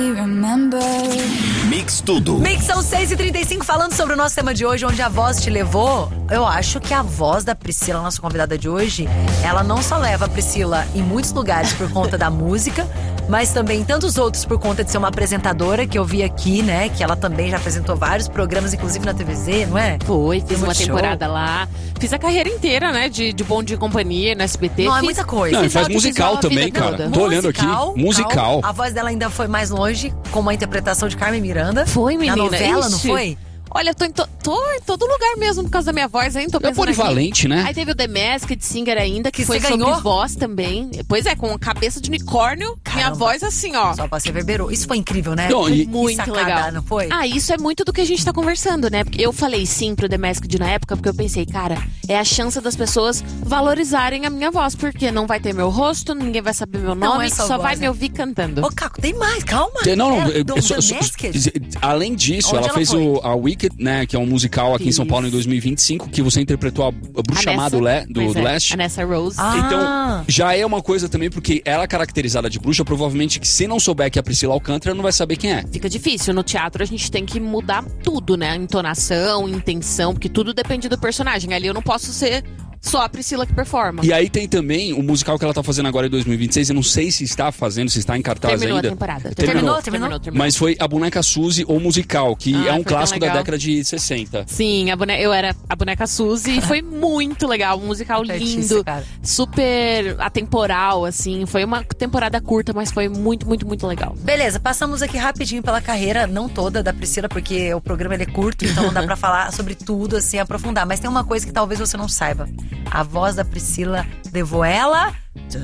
Mix Tudo. Mix são 6h35, falando sobre o nosso tema de hoje, onde a voz te levou. Eu acho que a voz da Priscila, nossa convidada de hoje, ela não só leva a Priscila em muitos lugares por conta da música, mas também em tantos outros por conta de ser uma apresentadora, que eu vi aqui, né? Que ela também já apresentou vários programas, inclusive na TVZ, não é? Foi, fiz uma temporada lá. Fiz a carreira inteira, né? De Bom Dia e Companhia, no SBT. Não, é muita coisa. Não, e faz musical também, cara. Tô olhando aqui. Musical. A voz dela ainda foi mais longe, com uma interpretação de Carmen Miranda. Foi, menina. Na novela, Ixi. não foi? Olha, tô em todo lugar mesmo por causa da minha voz, hein? Tô É polivalente, né? Aí teve o The Masked Singer ainda, que você foi sobre ganhou? voz também. Pois é, com cabeça de unicórnio, minha voz assim, ó. Só você reverberou. Isso foi incrível, né? Não, e- Muito sacada, legal. não foi? Ah, isso é muito do que a gente tá conversando, né? Porque eu falei sim pro The Masked na época, porque eu pensei, cara, é a chance das pessoas valorizarem a minha voz, porque não vai ter meu rosto, ninguém vai saber meu Não nome, é só só voz, vai né? me ouvir cantando. Ô, Caco, tem mais, calma. Não, The Masked? além disso, Onde ela ela fez foi? a Wicked, né? Que é um musical aqui em São Paulo em 2025, que você interpretou a bruxa má do Leste. A Nessa Rose. Então, já é uma coisa também, porque ela caracterizada de bruxa, provavelmente que se não souber que é a Priscila Alcântara, não vai saber quem é. Fica difícil. No teatro a gente tem que mudar tudo, né? Entonação, intenção, porque tudo depende do personagem. Ali eu não posso ser só a Priscila que performa. E aí tem também o musical que ela tá fazendo agora em 2026, eu não sei se está fazendo, se está em cartaz Terminou ainda. a temporada. Terminou? Mas foi a Boneca Suzy, ou musical, que é um foi tão clássico da legal. década de 60. Sim, eu era a boneca Suzy e foi muito legal. Um musical Artista, lindo, cara. super atemporal, assim. Foi uma temporada curta, mas foi muito, muito, muito legal. Beleza, passamos aqui rapidinho pela carreira, não toda, da Priscila, porque o programa ele é curto, então não dá pra falar sobre tudo, assim, aprofundar. Mas tem uma coisa que talvez você não saiba. A voz da Priscila levou ela...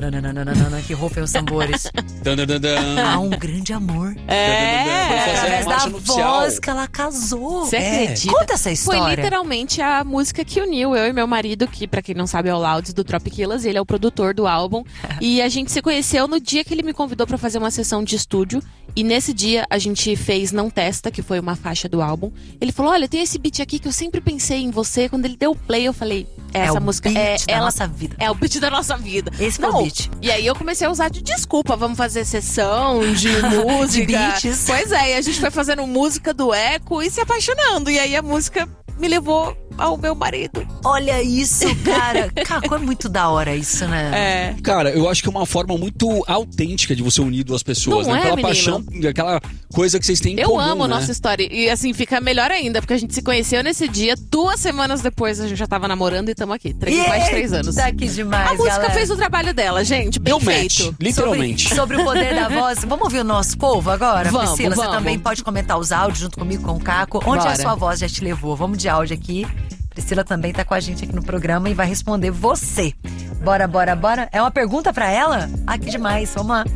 Que rufem os tambores. A um grande amor. Foi fazer a Através da marcha nupcial. voz que ela casou. Você acredita? Conta essa história. Foi literalmente a música que uniu eu e meu marido, que pra quem não sabe é o Louds do Tropicillas, ele é o produtor do álbum. E a gente se conheceu no dia que ele me convidou pra fazer uma sessão de estúdio. E nesse dia a gente fez Não Testa, que foi uma faixa do álbum. Ele falou, olha, tem esse beat aqui que eu sempre pensei em você. Quando ele deu o play, eu falei, essa música beat da ela, nossa vida. É o beat da nossa vida. Esse foi o beat. E aí eu comecei a usar de desculpa, vamos fazer sessão de música. De beats. Pois é, e a gente foi fazendo música do Eco e se apaixonando. E aí a música me levou ao meu marido. Olha isso, cara. Caco, é muito da hora isso, né? É. Cara, eu acho que é uma forma muito autêntica de você unir duas pessoas, Não né? é, Pela menino? paixão, aquela coisa que vocês têm em Eu comum, amo né? nossa história. E assim, fica melhor ainda, porque a gente se conheceu nesse dia, 2 semanas depois a gente já tava namorando e estamos aqui. Mais de 3 anos. Tá aqui demais, A música galera. fez o trabalho dela, gente. Bem Deu match, feito. literalmente. Sobre o poder da voz. Vamos ouvir o nosso povo agora? Vamos, Priscila, você vamos. também pode comentar os áudios junto comigo com o Caco. Onde Bora. a sua voz já te levou? Vamos de áudio aqui. Priscila também tá com a gente aqui no programa e vai responder você. Bora. É uma pergunta pra ela? Ah, que demais. Vamos lá.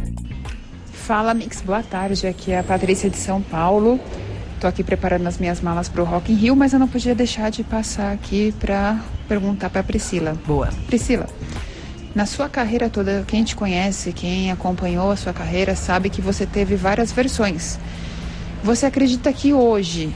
Fala, Mix, boa tarde. Aqui é a Patrícia de São Paulo. Tô aqui preparando as minhas malas pro Rock in Rio, mas eu não podia deixar de passar aqui pra perguntar pra Priscila. Boa. Priscila, na sua carreira toda, quem te conhece, quem acompanhou a sua carreira, sabe que você teve várias versões. Você acredita que hoje,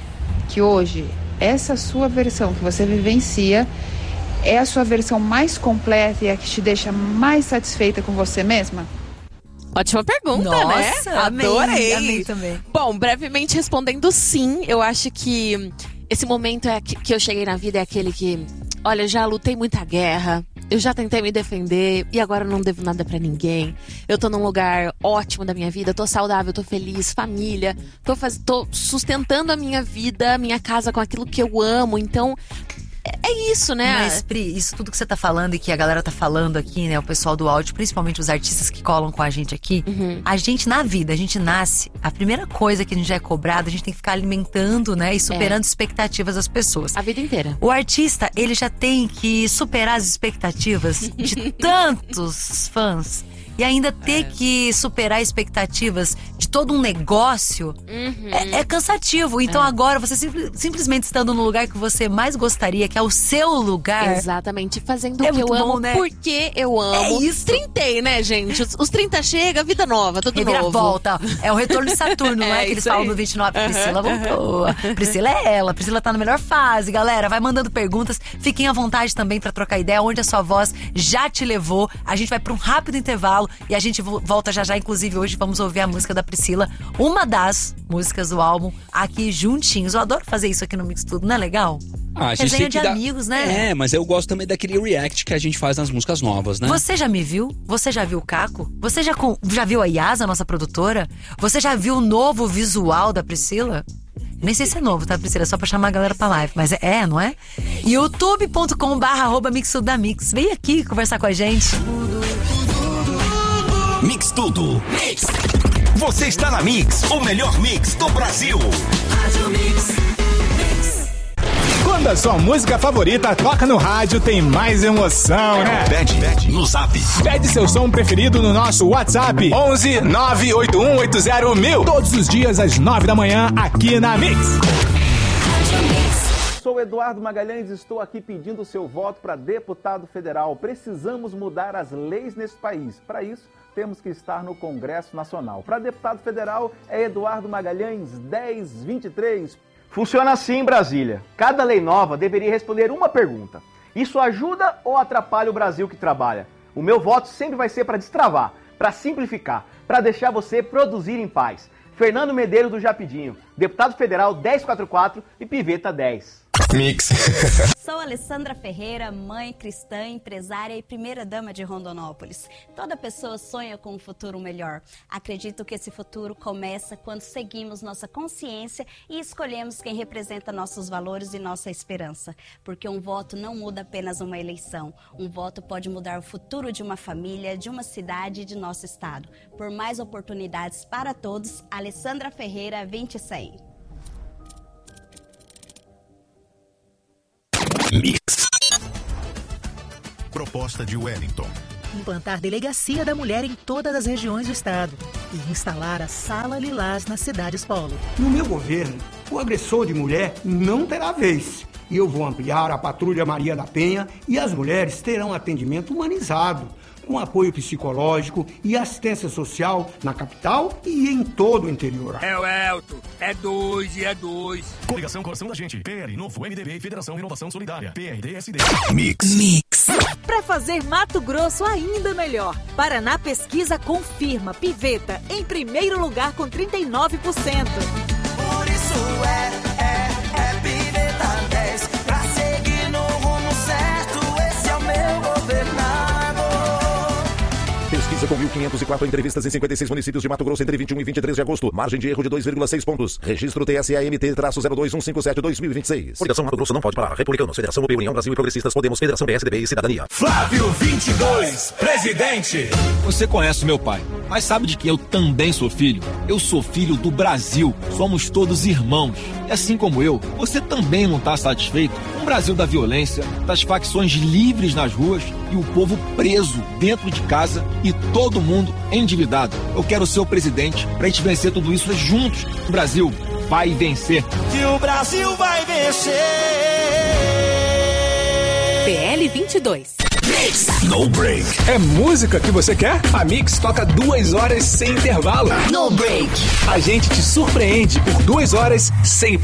essa sua versão que você vivencia é a sua versão mais completa e a que te deixa mais satisfeita com você mesma? Ótima pergunta, Nossa, né? amei, Adorei. amei também. Bom, brevemente respondendo sim, eu acho que esse momento que eu cheguei na vida é aquele que, olha, eu já lutei muita guerra, eu já tentei me defender e agora eu não devo nada pra ninguém. Eu tô num lugar ótimo da minha vida, tô saudável, tô feliz, família, tô sustentando a minha vida, a minha casa com aquilo que eu amo, então... É isso, né? Mas, Pri, isso tudo que você tá falando e que a galera tá falando aqui, né? O pessoal do áudio, principalmente os artistas que colam com a gente aqui. A gente, na vida, a gente nasce, a primeira coisa que a gente já é cobrado, a gente tem que ficar alimentando, né? E superando expectativas das pessoas. A vida inteira. O artista, ele já tem que superar as expectativas de tantos fãs. E ainda ter que superar expectativas de todo um negócio é cansativo. Então agora, você simplesmente estando no lugar que você mais gostaria, que é o seu lugar. Exatamente, fazendo o É que eu muito amo, bom, né? porque eu amo. É isso. Trintei, né, gente? Os 30 chega, vida nova, tudo novo. Reviravolta. É o retorno de Saturno, não é? Que eles isso falam aí. no 29. Priscila voltou. Priscila é ela. Priscila tá na melhor fase, galera. Vai mandando perguntas. Fiquem à vontade também pra trocar ideia. Onde a sua voz já te levou. A gente vai pra um rápido intervalo. intervalo e a gente volta já. Inclusive, hoje vamos ouvir a música da Priscila, uma das músicas do álbum, aqui juntinhos. Eu adoro fazer isso aqui no Mix Tudo, não é legal? A gente Resenha tem que de amigos, né? Mas eu gosto também daquele react que a gente faz nas músicas novas, né? Você já me viu? Você já viu o Caco? Você já viu a Yasa, nossa produtora? Você já viu o novo visual da Priscila? Nem sei se é novo, tá, Priscila? É só pra chamar a galera pra live. Mas não é? youtube.com/mixtudamix. Vem aqui conversar com a gente. Mix Tudo. Você está na Mix, o melhor mix do Brasil. Quando a sua música favorita toca no rádio, tem mais emoção, né? Pede no Zap. Pede seu som preferido no nosso WhatsApp 11 98180 1000. Todos os dias às 9 da manhã aqui na Mix. Sou Eduardo Magalhães e estou aqui pedindo o seu voto para deputado federal. Precisamos mudar as leis nesse país. Para isso, temos que estar no Congresso Nacional. Para deputado federal é Eduardo Magalhães 1023. Funciona assim em Brasília. Cada lei nova deveria responder uma pergunta. Isso ajuda ou atrapalha o Brasil que trabalha? O meu voto sempre vai ser para destravar, para simplificar, para deixar você produzir em paz. Fernando Medeiros do Japidinho, deputado federal 1044 e Piveta 10. Mix. Sou Alessandra Ferreira, mãe cristã, empresária e primeira-dama de Rondonópolis. Toda pessoa sonha com um futuro melhor. Acredito que esse futuro começa quando seguimos nossa consciência e escolhemos quem representa nossos valores e nossa esperança. Porque um voto não muda apenas uma eleição. Um voto pode mudar o futuro de uma família, de uma cidade e de nosso estado. Por mais oportunidades para todos, Alessandra Ferreira, 2100. Mix. Proposta de Wellington. Implantar delegacia da mulher em todas as regiões do estado e instalar a Sala Lilás nas cidades polo. No meu governo, o agressor de mulher não terá vez. E eu vou ampliar a Patrulha Maria da Penha e as mulheres terão atendimento humanizado, com apoio psicológico e assistência social na capital e em todo o interior. É o Elton, é 2 e é 2. Coligação Coração da Gente, PL, Novo MDB e Federação Renovação Solidária, PRD-SD. Mix. Para fazer Mato Grosso ainda melhor, Paraná Pesquisa confirma Piveta em primeiro lugar com 39%. Por isso é Piveta 10, pra seguir no rumo certo, esse é o meu governador. Pesquisa com 1.504 entrevistas em 56 municípios de Mato Grosso entre 21 e 23 de agosto. Margem de erro de 2,6 pontos. Registro TSAMT-02157-2026. Coligação Mato Grosso não pode parar. Republicanos, Federação UP, União Brasil e Progressistas, Podemos, Federação PSDB e Cidadania. Flávio 22, presidente. Você conhece meu pai, mas sabe de que eu também sou filho? Eu sou filho do Brasil. Somos todos irmãos. E assim como eu, você também não está satisfeito com o Brasil da violência, das facções livres nas ruas e o povo preso dentro de casa e todo mundo endividado. Eu quero ser o presidente pra gente vencer tudo isso juntos. O Brasil vai vencer. Que o Brasil vai vencer. PL 22. No break. É música que você quer? A Mix toca 2 horas sem intervalo. No break. A gente te surpreende por 2 horas sem